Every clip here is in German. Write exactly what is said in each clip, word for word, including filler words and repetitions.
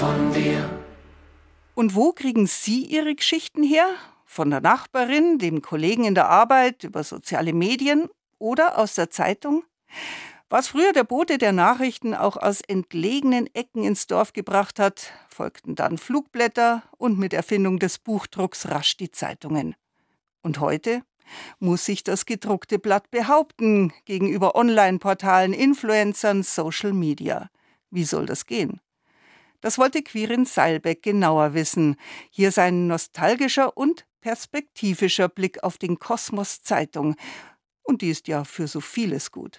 von dir. Und wo kriegen Sie Ihre Geschichten her? Von der Nachbarin, dem Kollegen in der Arbeit, über soziale Medien oder aus der Zeitung? Was früher der Bote der Nachrichten auch aus entlegenen Ecken ins Dorf gebracht hat, folgten dann Flugblätter und mit Erfindung des Buchdrucks rasch die Zeitungen. Und heute muss sich das gedruckte Blatt behaupten gegenüber Online-Portalen, Influencern, Social Media. Wie soll das gehen? Das wollte Quirin Seilbeck genauer wissen. Hier sein nostalgischer und perspektivischer Blick auf den Kosmos Zeitung. Und die ist ja für so vieles gut.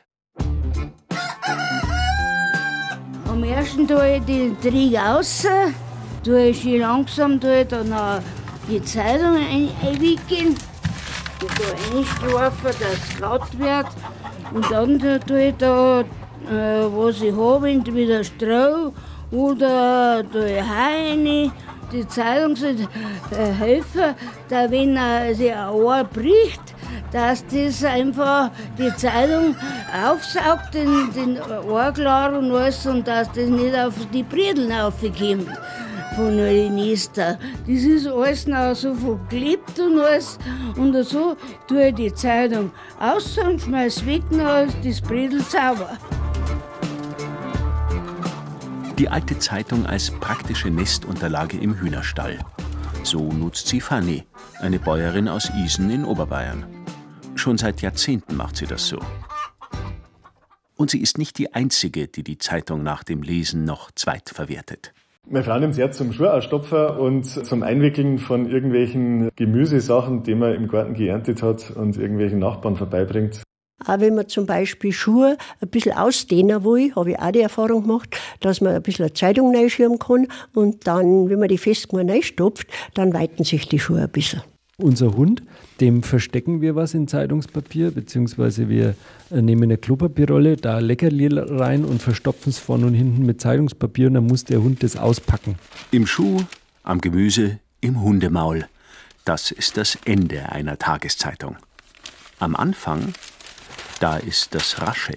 Am ersten tue ich den Trieg raus, tue ich schön langsam tue ich dann auch die Zeitung einwickeln, die da einschlafen, dass es glatt wird. Und dann tue ich da, äh, was ich habe, entweder Stroh oder tue ich Heu rein. Die Zeitung soll äh, helfen, dass wenn äh, sie ein Ohr bricht, dass das einfach die Zeitung aufsaugt, den, den Ohrklar und alles, und dass das nicht auf die Briedeln aufkommt von den Nester. Das ist alles noch so verklebt und alles. Und so tue ich die Zeitung aus und schmeiß weg, noch das Bredel sauber. Die alte Zeitung als praktische Nestunterlage im Hühnerstall. So nutzt sie Fanny, eine Bäuerin aus Isen in Oberbayern. Schon seit Jahrzehnten macht sie das so. Und sie ist nicht die Einzige, die die Zeitung nach dem Lesen noch zweitverwertet. Meine Frau nimmt es jetzt zum Schuhausstopfen und zum Einwickeln von irgendwelchen Gemüsesachen, die man im Garten geerntet hat und irgendwelchen Nachbarn vorbeibringt. Auch wenn man zum Beispiel Schuhe ein bisschen ausdehnen will, habe ich auch die Erfahrung gemacht, dass man ein bisschen eine Zeitung reinschirmen kann und dann, wenn man die fest mal reinstopft, dann weiten sich die Schuhe ein bisschen. Unser Hund, dem verstecken wir was in Zeitungspapier, beziehungsweise wir nehmen eine Klopapierrolle, da Leckerli rein und verstopfen es vorne und hinten mit Zeitungspapier und dann muss der Hund das auspacken. Im Schuh, am Gemüse, im Hundemaul. Das ist das Ende einer Tageszeitung. Am Anfang, da ist das Rascheln.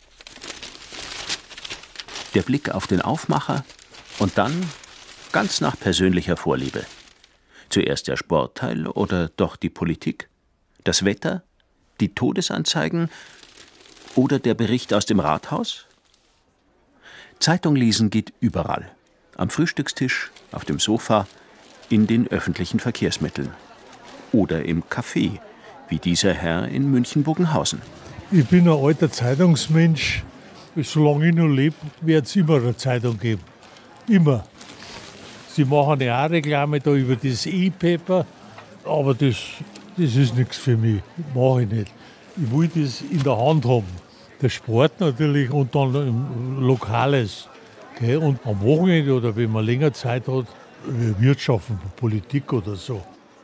Der Blick auf den Aufmacher und dann ganz nach persönlicher Vorliebe. Zuerst der Sportteil oder doch die Politik? Das Wetter? Die Todesanzeigen? Oder der Bericht aus dem Rathaus? Zeitung lesen geht überall. Am Frühstückstisch, auf dem Sofa, in den öffentlichen Verkehrsmitteln. Oder im Café, wie dieser Herr in München-Bogenhausen. Ich bin ein alter Zeitungsmensch. Solange ich noch lebe, wird es immer eine Zeitung geben. Immer. Sie machen ja auch Reklame da über das E-Paper, aber das, das ist nichts für mich. Mache ich nicht. Ich will das in der Hand haben. Der Sport natürlich und dann im Lokales. Okay? Und am Wochenende oder wenn man länger Zeit hat, Wirtschaften, Politik oder so.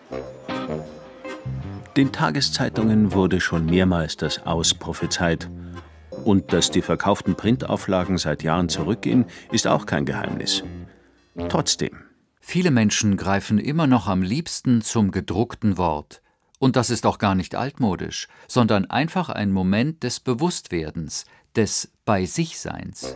Den Tageszeitungen wurde schon mehrmals das Aus prophezeit. Und dass die verkauften Printauflagen seit Jahren zurückgehen, ist auch kein Geheimnis. Trotzdem. Viele Menschen greifen immer noch am liebsten zum gedruckten Wort. Und das ist auch gar nicht altmodisch, sondern einfach ein Moment des Bewusstwerdens, des Bei-sich-Seins.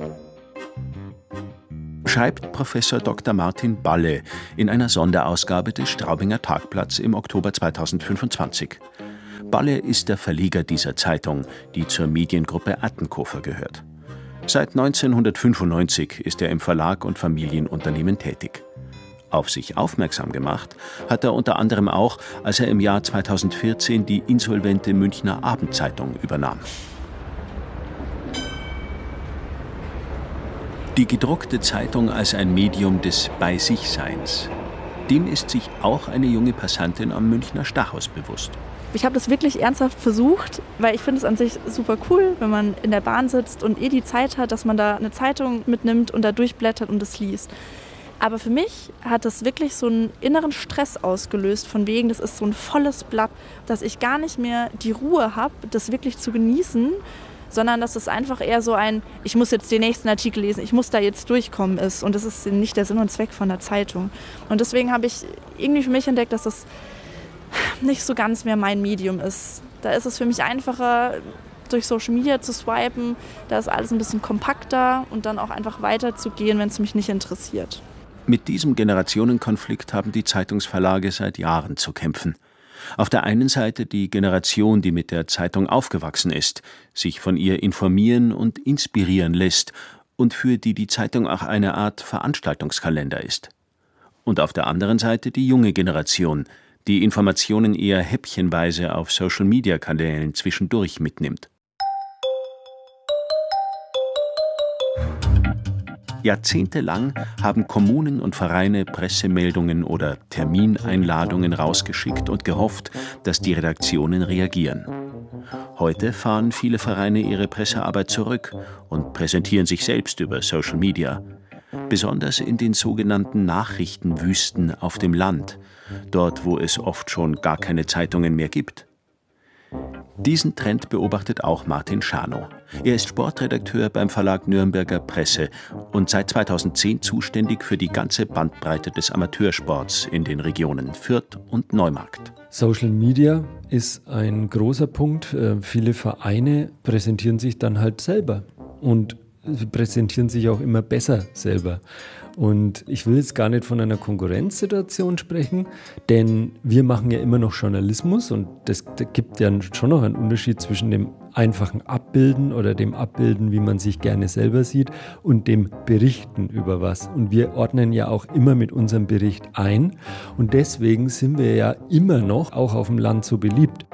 Schreibt Professor Doktor Martin Balle in einer Sonderausgabe des Straubinger Tagblatts im Oktober zweitausendfünfundzwanzig. Balle ist der Verleger dieser Zeitung, die zur Mediengruppe Attenkofer gehört. Seit neunzehnhundertfünfundneunzig ist er im Verlag und Familienunternehmen tätig. Auf sich aufmerksam gemacht hat er unter anderem auch, als er im Jahr zweitausendvierzehn die insolvente Münchner Abendzeitung übernahm. Die gedruckte Zeitung als ein Medium des Bei-sich-Seins. Dem ist sich auch eine junge Passantin am Münchner Stachus bewusst. Ich habe das wirklich ernsthaft versucht, weil ich finde es an sich super cool, wenn man in der Bahn sitzt und eh die Zeit hat, dass man da eine Zeitung mitnimmt und da durchblättert und das liest. Aber für mich hat das wirklich so einen inneren Stress ausgelöst, von wegen, das ist so ein volles Blatt, dass ich gar nicht mehr die Ruhe habe, das wirklich zu genießen, sondern dass es einfach eher so ein, ich muss jetzt den nächsten Artikel lesen, ich muss da jetzt durchkommen ist. Und das ist nicht der Sinn und Zweck von der Zeitung. Und deswegen habe ich irgendwie für mich entdeckt, dass das nicht so ganz mehr mein Medium ist. Da ist es für mich einfacher, durch Social Media zu swipen. Da ist alles ein bisschen kompakter und dann auch einfach weiterzugehen, wenn es mich nicht interessiert. Mit diesem Generationenkonflikt haben die Zeitungsverlage seit Jahren zu kämpfen. Auf der einen Seite die Generation, die mit der Zeitung aufgewachsen ist, sich von ihr informieren und inspirieren lässt und für die die Zeitung auch eine Art Veranstaltungskalender ist. Und auf der anderen Seite die junge Generation, die Informationen eher häppchenweise auf Social-Media-Kanälen zwischendurch mitnimmt. Jahrzehntelang haben Kommunen und Vereine Pressemeldungen oder Termineinladungen rausgeschickt und gehofft, dass die Redaktionen reagieren. Heute fahren viele Vereine ihre Pressearbeit zurück und präsentieren sich selbst über Social Media. Besonders in den sogenannten Nachrichtenwüsten auf dem Land, dort wo es oft schon gar keine Zeitungen mehr gibt. Diesen Trend beobachtet auch Martin Schanow. Er ist Sportredakteur beim Verlag Nürnberger Presse und seit zweitausendzehn zuständig für die ganze Bandbreite des Amateursports in den Regionen Fürth und Neumarkt. Social Media ist ein großer Punkt. Viele Vereine präsentieren sich dann halt selber und sie präsentieren sich auch immer besser selber. Und ich will jetzt gar nicht von einer Konkurrenzsituation sprechen, denn wir machen ja immer noch Journalismus und das, das gibt ja schon noch einen Unterschied zwischen dem einfachen Abbilden oder dem Abbilden, wie man sich gerne selber sieht, und dem Berichten über was. Und wir ordnen ja auch immer mit unserem Bericht ein und deswegen sind wir ja immer noch auch auf dem Land so beliebt.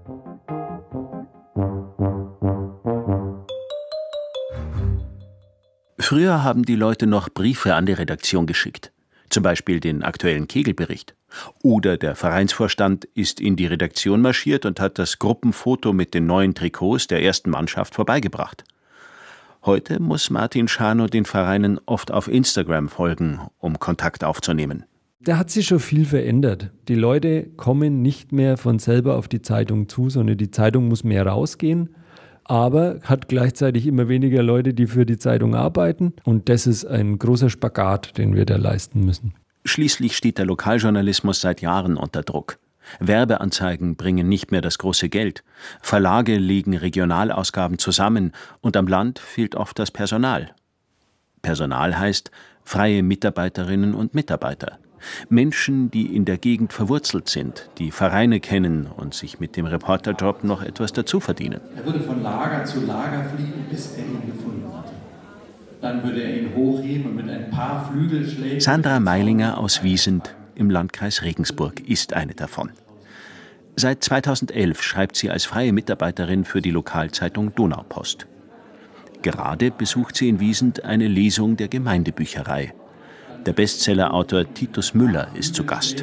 Früher haben die Leute noch Briefe an die Redaktion geschickt, zum Beispiel den aktuellen Kegelbericht. Oder der Vereinsvorstand ist in die Redaktion marschiert und hat das Gruppenfoto mit den neuen Trikots der ersten Mannschaft vorbeigebracht. Heute muss Martin Schanow den Vereinen oft auf Instagram folgen, um Kontakt aufzunehmen. Da hat sich schon viel verändert. Die Leute kommen nicht mehr von selber auf die Zeitung zu, sondern die Zeitung muss mehr rausgehen. Aber hat gleichzeitig immer weniger Leute, die für die Zeitung arbeiten. Und das ist ein großer Spagat, den wir da leisten müssen. Schließlich steht der Lokaljournalismus seit Jahren unter Druck. Werbeanzeigen bringen nicht mehr das große Geld. Verlage legen Regionalausgaben zusammen und am Land fehlt oft das Personal. Personal heißt freie Mitarbeiterinnen und Mitarbeiter. Menschen, die in der Gegend verwurzelt sind, die Vereine kennen und sich mit dem Reporterjob noch etwas dazu verdienen. Er würde von Lager zu Lager fliegen, bis er ihn gefunden hatte. Dann würde er ihn hochheben und mit ein paar Flügelschlägen... Sandra Meilinger aus Wiesent im Landkreis Regensburg ist eine davon. Seit zweitausendelf schreibt sie als freie Mitarbeiterin für die Lokalzeitung Donaupost. Gerade besucht sie in Wiesent eine Lesung der Gemeindebücherei. Der Bestsellerautor Titus Müller ist zu Gast.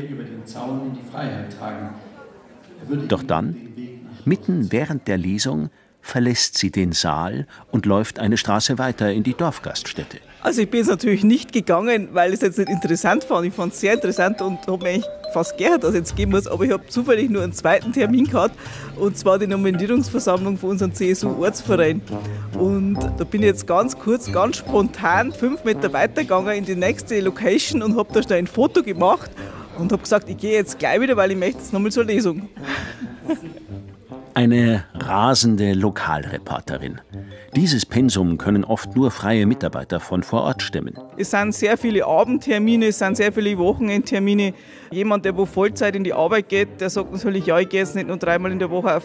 Doch dann, mitten während der Lesung, verlässt sie den Saal und läuft eine Straße weiter in die Dorfgaststätte. Also ich bin jetzt natürlich nicht gegangen, weil ich es jetzt nicht interessant fand. Ich fand es sehr interessant und habe mir eigentlich fast geärgert, dass ich jetzt gehen muss. Aber ich habe zufällig nur einen zweiten Termin gehabt, und zwar die Nominierungsversammlung von unserem C S U-Ortsverein. Und da bin ich jetzt ganz kurz, ganz spontan fünf Meter weitergegangen in die nächste Location und habe da schnell ein Foto gemacht und habe gesagt, ich gehe jetzt gleich wieder, weil ich möchte jetzt nochmal zur Lesung. Eine rasende Lokalreporterin. Dieses Pensum können oft nur freie Mitarbeiter von vor Ort stemmen. Es sind sehr viele Abendtermine, es sind sehr viele Wochenendtermine. Jemand, der wo Vollzeit in die Arbeit geht, der sagt natürlich, ja, ich gehe jetzt nicht nur dreimal in der Woche auf